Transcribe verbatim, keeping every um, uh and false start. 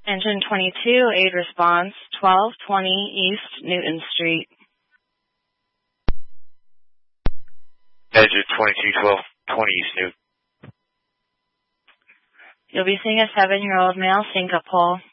Engine twenty-two, aid response, twelve twenty East Newton Street. Engine twenty-two, twelve twenty East Newton. You'll be seeing a seven-year-old male syncope pole.